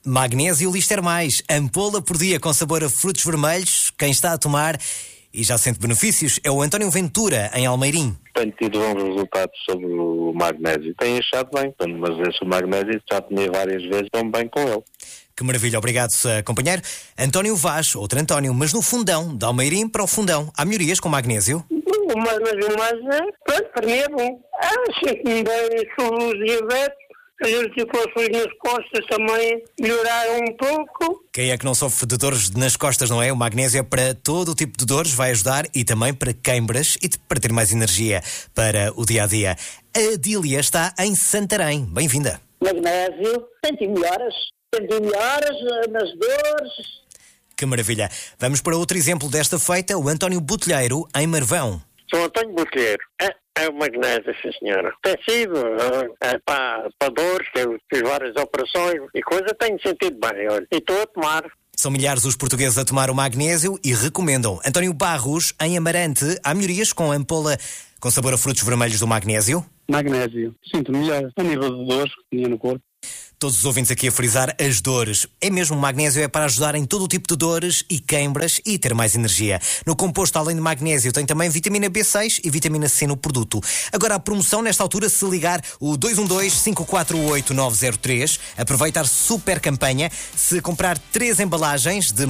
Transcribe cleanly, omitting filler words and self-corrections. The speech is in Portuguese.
Magnésio Lister Mais, ampola por dia com sabor a frutos vermelhos. Quem está a tomar e já sente benefícios é o António Ventura, em Almeirim. Tenho tido bons resultados sobre o magnésio. Tenho achado bem, mas esse magnésio já tomei várias vezes, tomo bem com ele. Que maravilha, obrigado, companheiro. António Vaz, outro António, mas no Fundão, de Almeirim para o Fundão. Há melhorias com magnésio? O magnésio mais, pronto, para mim é bom. Sinto-me bem sobre os diabetes. As articulações nas costas também melhoraram um pouco. Quem é que não sofre de dores nas costas, não é? O magnésio é para todo o tipo de dores, vai ajudar e também para queimbras e para ter mais energia para o dia-a-dia. A Adília está em Santarém. Bem-vinda. Magnésio, senti melhoras nas dores. Que maravilha. Vamos para outro exemplo desta feita, o António Botelheiro, em Marvão. Sou António Botelheiro. É o magnésio, sim senhora. Tem sido para dores, que eu fiz várias operações e coisa, tenho sentido bem, olha. E estou a tomar. São milhares os portugueses a tomar o magnésio e recomendam. António Barros, em Amarante, há melhorias com a ampola com sabor a frutos vermelhos do magnésio? Magnésio, sinto melhor a nível de dores que tinha no corpo. Todos os ouvintes aqui a frisar as dores. É mesmo, o magnésio é para ajudar em todo o tipo de dores e queimbras e ter mais energia. No composto, além de magnésio, tem também vitamina B6 e vitamina C no produto. Agora, a promoção, nesta altura, se ligar o 212-548-903, aproveitar super campanha. Se comprar 3 embalagens de